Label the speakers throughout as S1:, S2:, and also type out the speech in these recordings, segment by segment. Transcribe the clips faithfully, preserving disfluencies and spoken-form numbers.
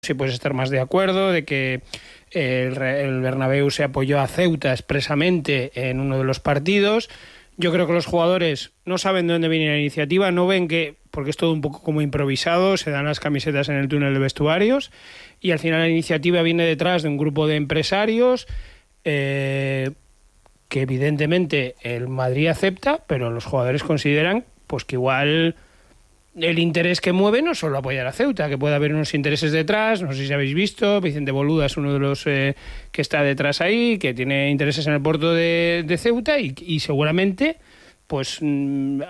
S1: si puedes estar más de acuerdo, de que el, el Bernabéu se apoyó a Ceuta expresamente en uno de los partidos. Yo creo que los jugadores no saben de dónde viene la iniciativa, no ven que, porque es todo un poco como improvisado, se dan las camisetas en el túnel de vestuarios y al final la iniciativa viene detrás de un grupo de empresarios eh, que evidentemente el Madrid acepta, pero los jugadores consideran pues que igual el interés que mueve no es solo apoyar a Ceuta, que puede haber unos intereses detrás. No sé si habéis visto, Vicente Boluda es uno de los eh, que está detrás ahí, que tiene intereses en el puerto de, de Ceuta y, y seguramente pues no,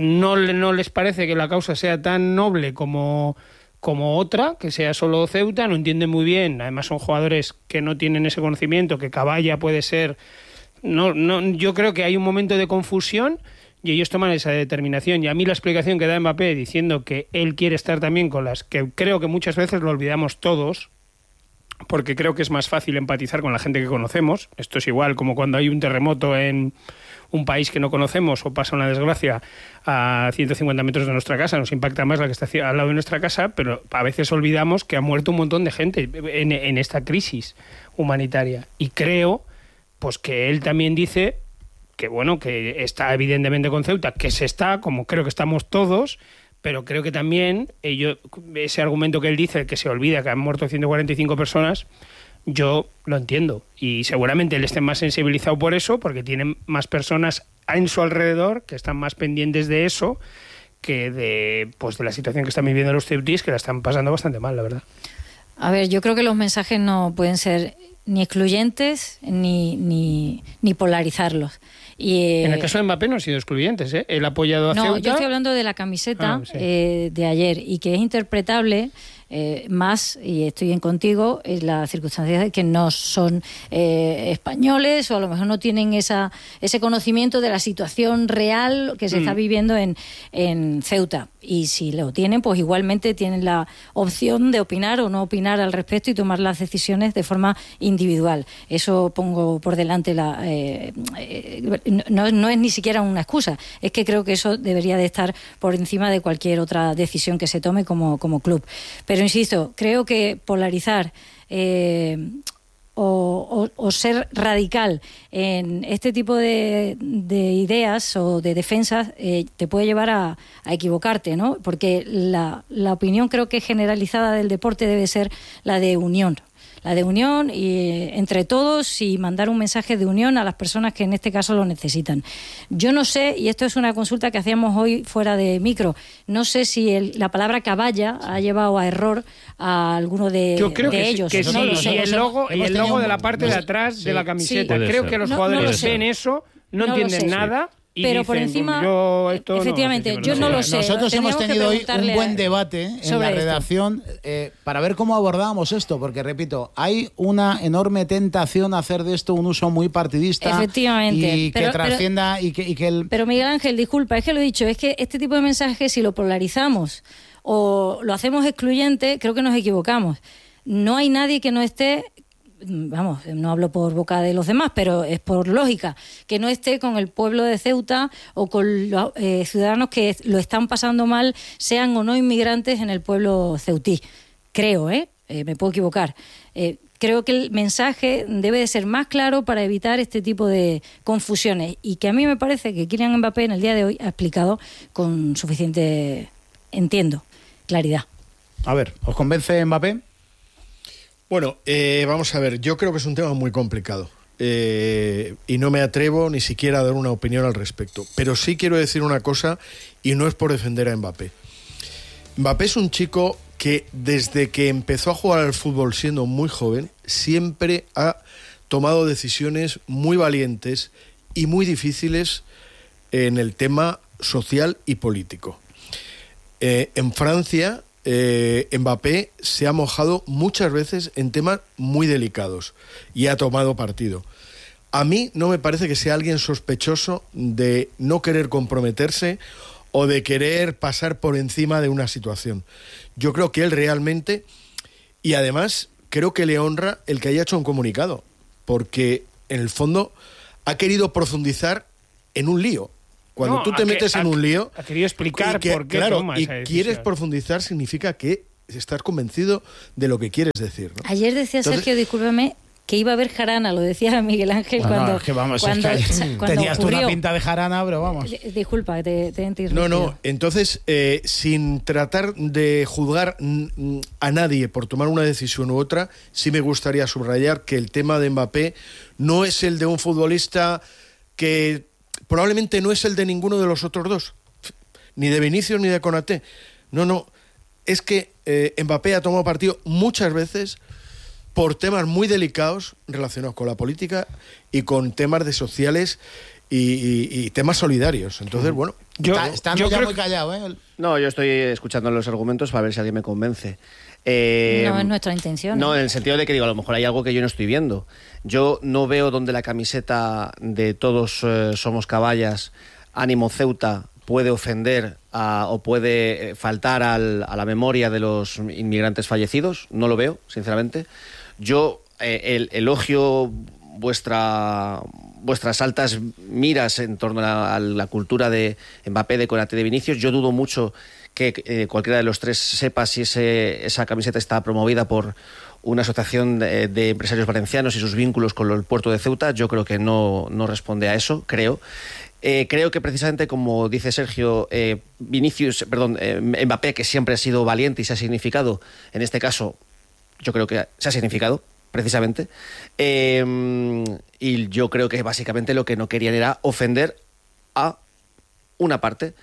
S1: no les parece que la causa sea tan noble como, como otra, que sea solo Ceuta. No entienden muy bien, además son jugadores que no tienen ese conocimiento, que Caballa puede ser... No, no, yo creo que hay un momento de confusión y ellos toman esa determinación. Y a mí la explicación que da Mbappé diciendo que él quiere estar también con las que creo que muchas veces lo olvidamos todos, porque creo que es más fácil empatizar con la gente que conocemos. Esto es igual como cuando hay un terremoto en un país que no conocemos o pasa una desgracia a ciento cincuenta metros de nuestra casa, nos impacta más la que está al lado de nuestra casa, pero a veces olvidamos que ha muerto un montón de gente en, en esta crisis humanitaria. Y creo pues que él también dice que bueno, que está evidentemente con Ceuta, que se está, como creo que estamos todos, pero creo que también ello, ese argumento que él dice, que se olvida que han muerto ciento cuarenta y cinco personas, yo lo entiendo. Y seguramente él esté más sensibilizado por eso, porque tiene más personas en su alrededor que están más pendientes de eso que de, pues, de la situación que están viviendo los ceutíes, que la están pasando bastante mal, la verdad.
S2: A ver, yo creo que los mensajes no pueden ser ni excluyentes ni, ni, ni polarizarlos. Y, eh,
S1: en el caso de Mbappé no han sido excluyentes, ¿eh? Él ha apoyado a
S2: no,
S1: Ceuta.
S2: Yo estoy hablando de la camiseta
S1: ah, sí.
S2: eh, de ayer y que es interpretable eh, más, y estoy en contigo, en las circunstancias de que no son eh, españoles o a lo mejor no tienen esa ese conocimiento de la situación real que se mm. está viviendo en, en Ceuta. Y si lo tienen, pues igualmente tienen la opción de opinar o no opinar al respecto y tomar las decisiones de forma individual. Eso pongo por delante. la eh, eh, no, no es ni siquiera una excusa, es que creo que eso debería de estar por encima de cualquier otra decisión que se tome como, como club. Pero insisto, creo que polarizar eh, O, o, o ser radical en este tipo de, de ideas o de defensas eh, te puede llevar a, a equivocarte, ¿no? Porque la, la opinión creo que generalizada del deporte debe ser la de unión. La de unión y entre todos y mandar un mensaje de unión a las personas que en este caso lo necesitan. Yo no sé, y esto es una consulta que hacíamos hoy fuera de micro, no sé si el, la palabra caballa ha llevado a error a alguno de,
S1: Yo creo
S2: de
S1: que
S2: ellos.
S1: Sí, que
S2: no,
S1: sí,
S2: no
S1: y
S2: sé,
S1: el logo, y el logo de la parte de atrás
S3: sí,
S1: de la camiseta.
S2: sí,
S1: creo
S3: ser.
S1: que los
S2: no,
S1: jugadores
S2: no
S1: ven eso, no, no entienden nada. Y
S2: pero
S1: dicen,
S2: por encima,
S1: pues yo esto
S2: efectivamente,
S1: no,
S2: yo no lo sé.
S4: Nosotros hemos tenido hoy un buen debate en la redacción eh, para ver cómo abordábamos esto, porque repito, hay una enorme tentación a hacer de esto un uso muy partidista.
S2: Efectivamente.
S4: Y
S2: pero,
S4: que trascienda
S2: pero,
S4: y que, y que el...
S2: Pero Miguel Ángel, disculpa, es que lo he dicho, es que este tipo de mensajes, si lo polarizamos o lo hacemos excluyente, creo que nos equivocamos. No hay nadie que no esté, vamos, no hablo por boca de los demás, pero es por lógica, que no esté con el pueblo de Ceuta o con los eh, ciudadanos que lo están pasando mal, sean o no inmigrantes en el pueblo ceutí. Creo, ¿eh? eh me puedo equivocar. Eh, creo que el mensaje debe de ser más claro para evitar este tipo de confusiones y que a mí me parece que Kylian Mbappé en el día de hoy ha explicado con suficiente, entiendo, claridad.
S4: A ver, ¿os convence Mbappé?
S3: Bueno, eh, vamos a ver, yo creo que es un tema muy complicado eh, y no me atrevo ni siquiera a dar una opinión al respecto, pero sí quiero decir una cosa y no es por defender a Mbappé. Mbappé es un chico que desde que empezó a jugar al fútbol siendo muy joven siempre ha tomado decisiones muy valientes y muy difíciles en el tema social y político. Eh, en Francia... Eh, Mbappé se ha mojado muchas veces en temas muy delicados y ha tomado partido. A mí no me parece que sea alguien sospechoso de no querer comprometerse o de querer pasar por encima de una situación. Yo creo que él realmente, y además creo que le honra el que haya hecho un comunicado, porque en el fondo ha querido profundizar en un lío. Cuando
S1: no,
S3: tú te metes
S1: que,
S3: en
S1: ha,
S3: un lío...
S1: Ha querido explicar
S3: que,
S1: por qué
S3: claro,
S1: toma
S3: y
S1: esa decisión.
S3: quieres profundizar significa que estás convencido de lo que quieres decir, ¿no?
S2: Ayer decía Entonces, Sergio, discúlpame, que iba a haber jarana, lo decía Miguel Ángel bueno, cuando,
S4: no, es que vamos,
S2: cuando,
S4: es que
S2: cuando
S4: tenías
S2: ocurrió.
S4: tú una pinta de jarana, pero vamos.
S2: Disculpa, te, te he interrumpido.
S3: No, no, entonces, eh, sin tratar de juzgar a nadie por tomar una decisión u otra, sí me gustaría subrayar que el tema de Mbappé no es el de un futbolista que probablemente no es el de ninguno de los otros dos, ni de Vinicius ni de Konaté. No, no, es que eh, Mbappé ha tomado partido muchas veces por temas muy delicados relacionados con la política y con temas de sociales y, y, y temas solidarios. Entonces, bueno...
S4: Yo, está, estando yo ya creo... muy callado, ¿eh?
S5: No, yo estoy escuchando los argumentos para ver si alguien me convence. Eh,
S2: no es nuestra intención.
S5: No,
S2: ¿eh?
S5: en el sentido de que digo, a lo mejor hay algo que yo no estoy viendo. Yo no veo donde la camiseta de todos eh, somos caballas, ánimo Ceuta, puede ofender a, o puede faltar al, a la memoria de los inmigrantes fallecidos. No lo veo, sinceramente. Yo eh, el, elogio vuestra, vuestras altas miras en torno a, a la cultura de Mbappé, de Konaté, de Vinicius. Yo dudo mucho que eh, cualquiera de los tres sepa si ese, esa camiseta está promovida por una asociación de, de empresarios valencianos y sus vínculos con el puerto de Ceuta. Yo creo que no, no responde a eso, creo. Eh, creo que precisamente, como dice Sergio, eh, Vinicius, perdón, eh, Mbappé, que siempre ha sido valiente y se ha significado, en este caso, yo creo que se ha significado, precisamente, eh, y yo creo que básicamente lo que no querían era ofender a una parte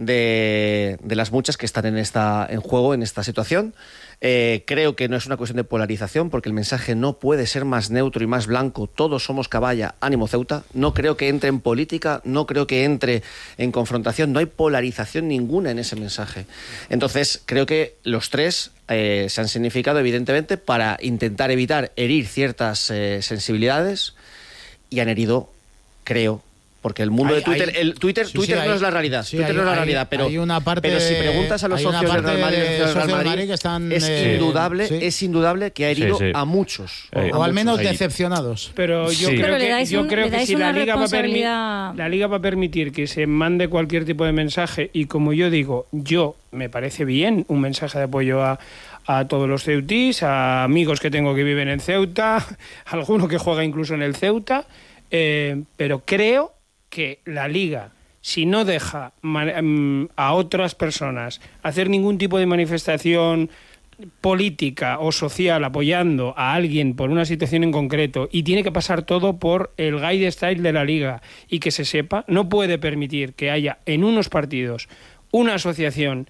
S5: de, de las muchas que están en esta en juego en esta situación. Eh, creo que no es una cuestión de polarización, porque el mensaje no puede ser más neutro y más blanco. Todos somos caballa, ánimo Ceuta. No creo que entre en política, no creo que entre en confrontación. No hay polarización ninguna en ese mensaje. Entonces, creo que los tres eh, se han significado, evidentemente, para intentar evitar herir ciertas eh, sensibilidades, y han herido, creo, porque el mundo hay, de Twitter, hay, el Twitter, sí, Twitter sí, no hay, es la realidad, sí, Twitter hay, no es la realidad, hay, pero,
S4: hay una parte,
S5: pero si preguntas a los socios del Real Madrid, de Real Madrid, Madrid que están, es eh, indudable, sí. es indudable que ha herido sí, sí. a muchos,
S4: eh,
S5: a
S4: o al menos
S5: ahí.
S4: decepcionados.
S1: Pero yo
S2: sí.
S1: creo
S2: pero
S1: que, yo
S2: un,
S1: creo que si la liga, va a
S2: responsabilidad...
S1: la liga va a permitir que se mande cualquier tipo de mensaje, y como yo digo, yo me parece bien un mensaje de apoyo a a todos los ceutís, a amigos que tengo que viven en Ceuta, a alguno que juega incluso en el Ceuta, eh, pero creo que la Liga, si no deja a otras personas hacer ningún tipo de manifestación política o social apoyando a alguien por una situación en concreto, y tiene que pasar todo por el guide style de la Liga y que se sepa, no puede permitir que haya en unos partidos una asociación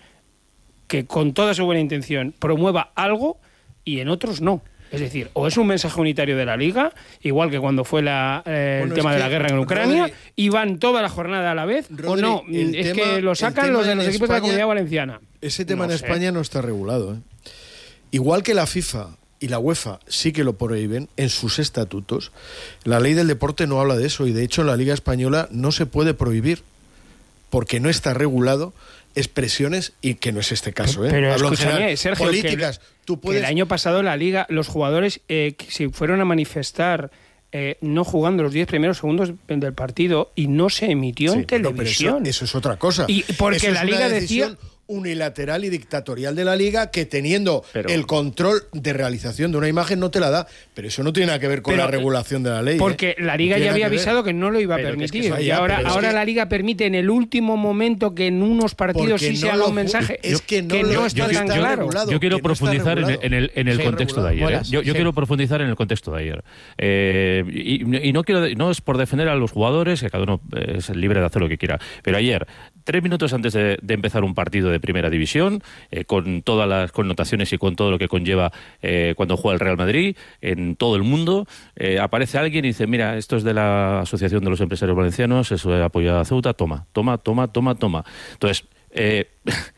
S1: que con toda su buena intención promueva algo y en otros no. Es decir, o es un mensaje unitario de la Liga, igual que cuando fue la, eh, bueno, el tema de la guerra en Ucrania, Rodri, y van toda la jornada a la vez, Rodri, o no, es tema, que lo sacan los de los equipos España, de la Comunidad Valenciana.
S3: Ese tema
S1: no
S3: en
S1: sé.
S3: España no está regulado, ¿eh? Igual que la FIFA y la UEFA sí que lo prohíben en sus estatutos, la ley del deporte no habla de eso, y de hecho en la Liga Española no se puede prohibir, porque no está regulado expresiones, y que no es este caso, ¿eh?
S1: Pero
S3: Hablo
S1: escúchame,
S3: general,
S1: Sergio,
S3: políticas,
S1: que,
S3: tú puedes...
S1: que el año pasado la Liga, los jugadores eh, se fueron a manifestar eh, no jugando los diez primeros segundos del partido, y no se emitió sí, en televisión.
S3: No, eso, eso es otra cosa.
S1: Y porque eso la Liga decía
S3: unilateral y dictatorial de la Liga, que teniendo
S5: pero,
S3: el control de realización de una imagen no te la da, pero eso no tiene nada que ver con pero, la regulación de la ley.
S1: Porque
S3: ¿eh?
S1: la Liga
S3: no
S1: ya había
S3: que
S1: avisado que no lo iba a
S3: pero
S1: permitir,
S3: que es que
S1: y ahora, ahora
S3: que...
S1: la Liga permite en el último momento que en unos partidos sí no se haga un mensaje
S3: es que no,
S1: que
S3: lo,
S1: no está
S3: yo,
S1: tan
S3: yo,
S1: claro.
S3: Regulado,
S6: yo quiero profundizar
S3: no
S6: en el, en el, en el sí, contexto regulado. de ayer. ¿eh? Yo, yo sí. quiero profundizar en el contexto de ayer. Eh, y, y no quiero no es por defender a los jugadores, que cada uno es libre de hacer lo que quiera, pero ayer, tres minutos antes de, de empezar un partido de primera división, Eh, con todas las connotaciones y con todo lo que conlleva eh, cuando juega el Real Madrid en todo el mundo, eh, aparece alguien y dice, mira, esto es de la Asociación de los Empresarios Valencianos, eso apoya a Ceuta, toma, toma, toma, toma, toma. Entonces, eh,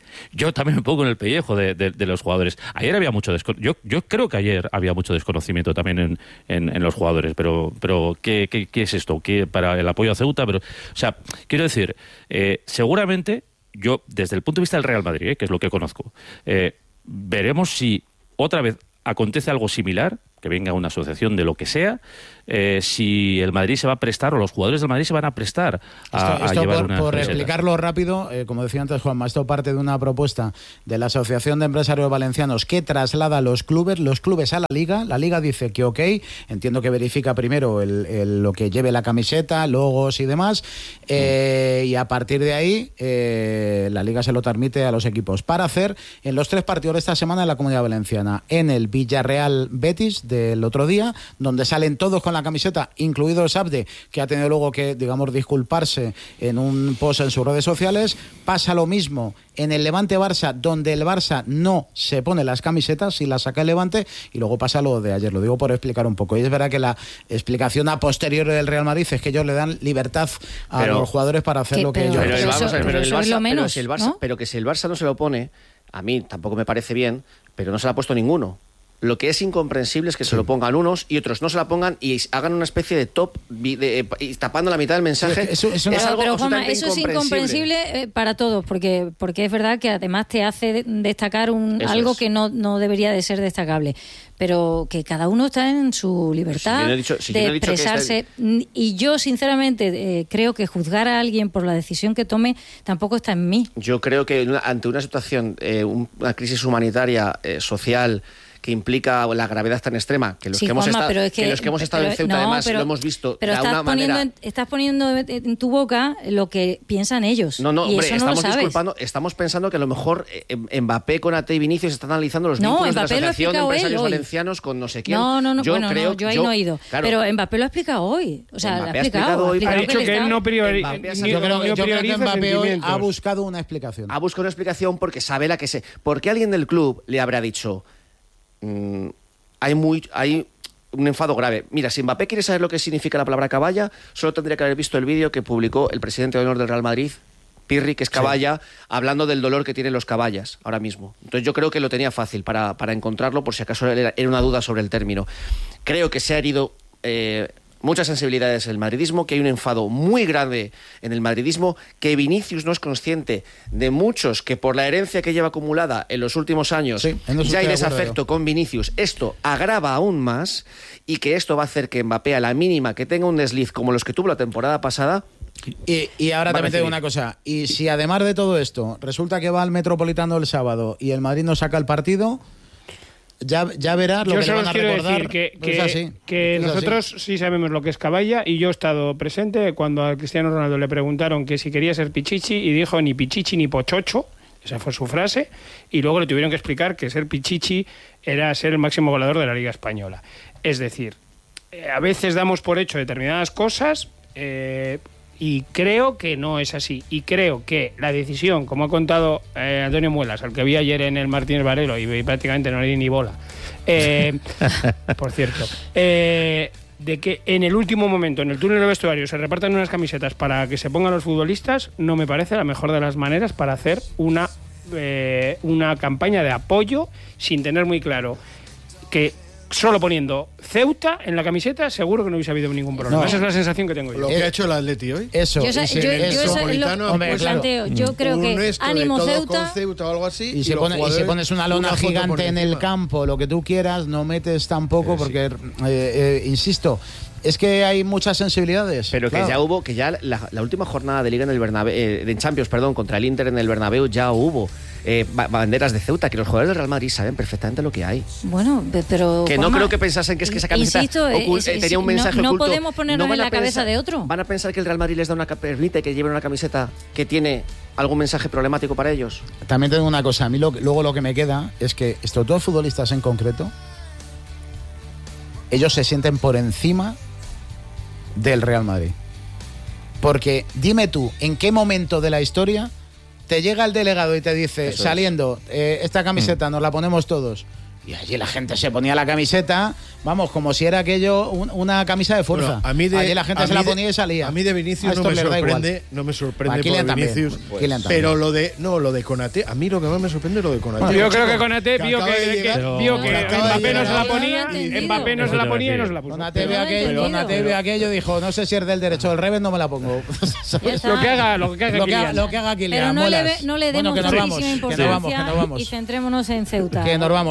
S6: yo también me pongo en el pellejo de, de, de los jugadores. Ayer había mucho desconocimiento, yo, yo creo que ayer había mucho desconocimiento también en, en, en los jugadores, pero pero ¿qué, qué, qué es esto? ¿Qué, para el apoyo a Ceuta? Pero, o sea, quiero decir, eh, seguramente yo, desde el punto de vista del Real Madrid, eh, que es lo que conozco, eh, veremos si otra vez acontece algo similar que venga una asociación de lo que sea, eh, si el Madrid se va a prestar o los jugadores del Madrid se van a prestar a,
S4: esto, esto
S6: a llevar
S4: por,
S6: una
S4: por
S6: camiseta.
S4: explicarlo rápido, eh, como decía antes Juanma, esto parte de una propuesta de la Asociación de Empresarios Valencianos que traslada a los clubes, los clubes a la Liga. La Liga dice que ok, entiendo que verifica primero el, el, lo que lleve la camiseta, logos y demás, eh, y a partir de ahí eh, la Liga se lo transmite a los equipos para hacer en los tres partidos de esta semana en la Comunidad Valenciana, en el Villarreal Betis del otro día, donde salen todos con la camiseta, incluido el Sabde, que ha tenido luego que, digamos, disculparse en un post en sus redes sociales. Pasa lo mismo en el Levante-Barça, donde el Barça no se pone las camisetas y las saca el Levante, y luego pasa lo de ayer. Lo digo por explicar un poco. Y es verdad que la explicación a posteriori del Real Madrid es que ellos le dan libertad a
S5: pero,
S4: los jugadores para hacer lo que
S5: pero,
S4: ellos
S5: pero,
S4: quieran.
S5: pero, pero,
S2: eso es lo menos,
S5: pero, si el Barça, ¿no? Pero que si el Barça no se lo pone, a mí tampoco me parece bien, pero no se lo ha puesto ninguno. Lo que es incomprensible es que sí. se lo pongan unos y otros no se la pongan y hagan una especie de top de, de, y tapando la mitad del mensaje. Sí,
S2: eso, eso, es pero, algo pero, Juanma, eso es incomprensible eh, para todos, porque, porque es verdad que además te hace destacar un, algo es. que no, no debería de ser destacable. Pero que cada uno está en su libertad si no dicho, si de no expresarse. Este... Y yo, sinceramente, eh, creo que juzgar a alguien por la decisión que tome tampoco está en mí.
S5: Yo creo que una, ante una situación, eh, una crisis humanitaria, eh, social, que implica la gravedad tan extrema que los, sí, que, hemos Juanma, estado, es que, que los que hemos estado pero, en Ceuta no, además pero, lo hemos visto
S2: pero
S5: de
S2: estás
S5: una
S2: poniendo
S5: manera...
S2: En, estás poniendo en tu boca lo que piensan ellos.
S5: No, no,
S2: y
S5: hombre,
S2: eso
S5: estamos
S2: no lo
S5: disculpando, estamos pensando que a lo mejor Mbappé, Konaté y Vinicius están analizando los vínculos
S2: no,
S5: de la Asociación de Empresarios
S2: hoy.
S5: Valencianos con no sé quién.
S2: No, no, no,
S5: yo
S2: bueno,
S5: creo,
S2: no, yo ahí
S5: yo,
S2: no he ido.
S5: Claro,
S2: pero Mbappé lo ha explicado hoy. O sea,
S5: Mbappé
S2: lo ha explicado.
S5: hoy.
S1: Ha dicho que él no prioriza.
S4: Yo creo, yo creo que Mbappé hoy ha buscado una explicación.
S5: Ha buscado una explicación porque sabe la que se... Porque alguien del club le habrá dicho... Mmm, hay muy... hay un enfado grave. Mira, si Mbappé quiere saber lo que significa la palabra caballa, solo tendría que haber visto el vídeo que publicó el presidente de honor del Real Madrid, Pirri, que es caballa, sí. hablando del dolor que tienen los caballas ahora mismo. Entonces yo creo que lo tenía fácil para, para encontrarlo, por si acaso era, era una duda sobre el término. Creo que se ha herido... Eh, muchas sensibilidades en el madridismo, que hay un enfado muy grande en el madridismo, que Vinicius no es consciente de muchos que por la herencia que lleva acumulada en los últimos años sí, ya hay desafecto con Vinicius. Esto agrava aún más y que esto va a hacer que Mbappé, a la mínima que tenga un desliz como los que tuvo la temporada pasada...
S4: Y, y ahora también te digo una cosa, y si además de todo esto resulta que va al Metropolitano el sábado y el Madrid no saca el partido... Ya, ya verás lo
S1: yo
S4: que le van a recordar.
S1: Yo solo quiero decir que, que, así, que nosotros así. sí sabemos lo que es caballa, y yo he estado presente cuando a Cristiano Ronaldo le preguntaron que si quería ser pichichi y dijo ni pichichi ni pochocho, esa fue su frase, y luego le tuvieron que explicar que ser pichichi era ser el máximo goleador de la Liga Española. Es decir, eh, a veces damos por hecho determinadas cosas eh, y creo que no es así, y creo que la decisión, como ha contado eh, Antonio Muelas, al que vi ayer en el Martínez Varelo y, y prácticamente no le di ni bola, eh, por cierto, eh, de que en el último momento, en el túnel de vestuario, se repartan unas camisetas para que se pongan los futbolistas, no me parece la mejor de las maneras para hacer una, eh, una campaña de apoyo sin tener muy claro que... Solo poniendo Ceuta en la camiseta, seguro que no hubiese habido ningún problema. No. Esa es la sensación que tengo yo.
S3: Lo que ha hecho el Atleti hoy.
S4: Eso.
S2: Yo, yo, yo, eso es lo hombre, que planteo. Yo creo que ánimo Ceuta.
S3: Con Ceuta o algo así.
S4: Y, y, si, pone, y si pones una lona una gigante en el campo, lo que tú quieras, no metes tampoco, eh, porque, sí. eh, eh, insisto, es que hay muchas sensibilidades.
S5: Pero claro. que ya hubo, que ya la, la última jornada de Liga en el Bernabéu, eh, de Champions, perdón, contra el Inter en el Bernabéu ya hubo eh, banderas de Ceuta, que los jugadores del Real Madrid saben perfectamente lo que hay.
S2: Bueno, pero...
S5: Que no creo que pensasen que es que esa camiseta
S2: insisto,
S5: ocult,
S2: es, es,
S5: tenía un mensaje
S2: no,
S5: oculto.
S2: No podemos ponernos no en la cabeza
S5: pensar,
S2: de otro.
S5: ¿Van a pensar que el Real Madrid les da una permite que lleven una camiseta que tiene algún mensaje problemático para ellos?
S4: También tengo una cosa, a mí lo, luego lo que me queda es que estos dos futbolistas en concreto, ellos se sienten por encima del Real Madrid. Porque dime tú, ¿en qué momento de la historia te llega el delegado y te dice, Eso saliendo, eh, esta camiseta mm. nos la ponemos todos? Y allí la gente se ponía la camiseta, vamos, como si era aquello un, una camisa de fuerza. Bueno,
S3: a mí de,
S4: allí la gente se la ponía y salía.
S3: A mí de Vinicius no me sorprende, no me sorprende por Vinicius.
S4: Pues,
S3: pero lo de no, lo de Konaté, a mí lo que más me sorprende es lo de Konaté.
S1: Bueno, yo creo que Konaté vio que, que, que, pero, vio que Mbappé no se la ponía, Mbappé no se la ponía y no se la puso.
S4: Konaté ve aquello, Konaté ve aquello, dijo, no sé si es del derecho o del revés, no me la pongo.
S1: Lo que haga, lo que haga Kylian.
S4: Lo que haga Kylian.
S2: Pero no le demos muchísima importancia y centrémonos en Ceuta.
S4: Que nos vamos, sí, pero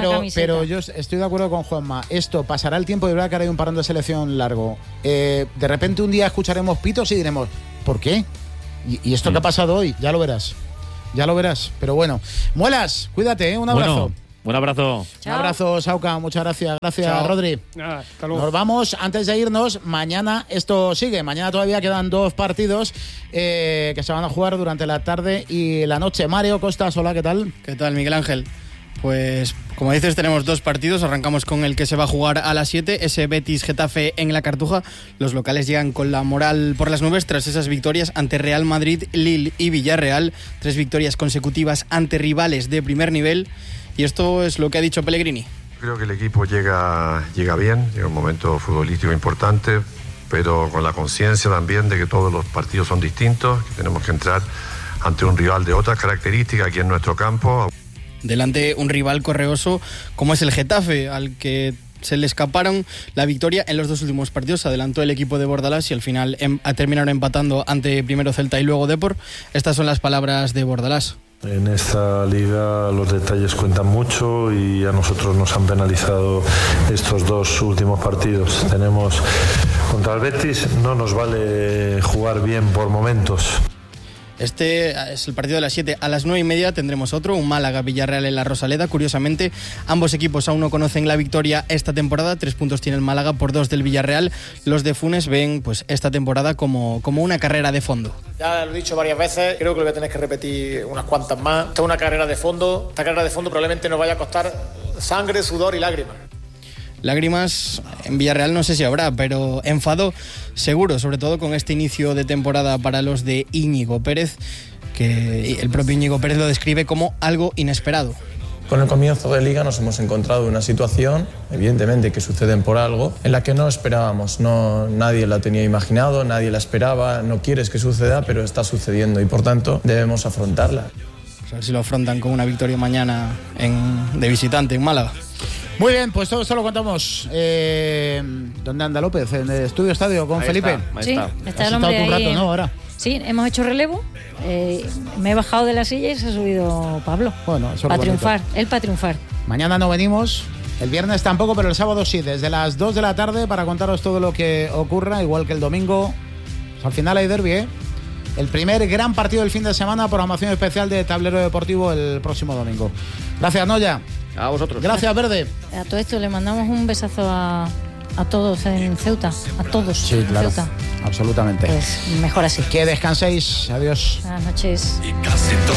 S4: pero,
S2: la camiseta.
S4: pero yo estoy de acuerdo con Juanma. Esto pasará el tiempo y verdad que ahora hay un parón de selección largo. Eh, de repente un día escucharemos pitos y diremos, ¿por qué? ¿Y, y esto mm. qué ha pasado hoy? Ya lo verás. Ya lo verás. Pero bueno, Muelas, cuídate, ¿eh? Un abrazo.
S6: Bueno, un abrazo.
S4: Chao. Un abrazo, Sauca. Muchas gracias. Gracias, Chao. Rodri.
S1: Nada, hasta luego.
S4: Nos vamos. Antes de irnos, mañana esto sigue. Mañana todavía quedan dos partidos eh, que se van a jugar durante la tarde y la noche. Mario Costas, hola, ¿qué tal?
S7: ¿Qué tal, Miguel Ángel? Pues, como dices, tenemos dos partidos. Arrancamos con el que se va a jugar a las siete, ese Betis-Getafe en la Cartuja. Los locales llegan con la moral por las nubes tras esas victorias ante Real Madrid, Lille y Villarreal. Tres victorias consecutivas ante rivales de primer nivel. Y esto es lo que ha dicho Pellegrini.
S8: Creo que el equipo llega, llega bien, llega un momento futbolístico importante, pero con la conciencia también de que todos los partidos son distintos, que tenemos que entrar ante un rival de otras características aquí en nuestro campo.
S7: Delante un rival correoso como es el Getafe, al que se le escaparon la victoria en los dos últimos partidos. Adelantó el equipo de Bordalás y al final em, terminaron empatando ante primero Celta y luego Depor. Estas son las palabras de Bordalás.
S8: En esta liga los detalles cuentan mucho y a nosotros nos han penalizado estos dos últimos partidos. Tenemos contra el Betis, no nos vale jugar bien por momentos.
S7: Este es el partido de las siete. A las nueve y media tendremos otro, un Málaga-Villarreal en la Rosaleda. Curiosamente, ambos equipos aún no conocen la victoria esta temporada. Tres puntos tiene el Málaga por dos del Villarreal. Los de Funes ven pues esta temporada como, como una carrera de fondo.
S9: Ya lo he dicho varias veces, creo que lo voy a tener que repetir unas cuantas más. Esta es una carrera de fondo. Esta carrera de fondo probablemente nos vaya a costar sangre, sudor y lágrimas.
S7: Lágrimas en Villarreal no sé si habrá, pero enfado seguro, sobre todo con este inicio de temporada para los de Íñigo Pérez, que el propio Íñigo Pérez lo describe como algo inesperado.
S10: Con el comienzo de Liga nos hemos encontrado en una situación, evidentemente que suceden por algo, en la que no esperábamos, no, nadie la tenía imaginado, nadie la esperaba, no quieres que suceda, pero está sucediendo y por tanto debemos afrontarla.
S7: Pues a ver si lo afrontan con una victoria mañana en, de visitante en Málaga.
S4: Muy bien, pues todo esto lo contamos. Eh, ¿Dónde anda López? En el Estudio Estadio con
S5: ahí
S4: Felipe.
S5: Está,
S2: sí,
S5: está,
S2: está el hombre
S4: ahí. Un rato,
S2: en...
S4: ¿no? Ahora.
S2: Sí, hemos hecho relevo. Eh, me he bajado de la silla y se ha subido Pablo.
S4: Bueno, eso
S2: para
S4: es
S2: triunfar, él para triunfar.
S4: Mañana no venimos, el viernes tampoco, pero el sábado sí, desde las dos de la tarde para contaros todo lo que ocurra, igual que el domingo. Pues al final hay derbi, ¿eh? El primer gran partido del fin de semana, programación especial de Tablero Deportivo el próximo domingo. Gracias, Noya.
S5: A vosotros.
S4: Gracias, Verde.
S2: A todo esto le mandamos un besazo a, a todos en Ceuta, a todos
S4: sí,
S2: en
S4: claro,
S2: Ceuta.
S4: Absolutamente.
S2: Pues mejor así.
S4: Que descanséis. Adiós.
S2: Buenas noches.
S11: Y casi todo.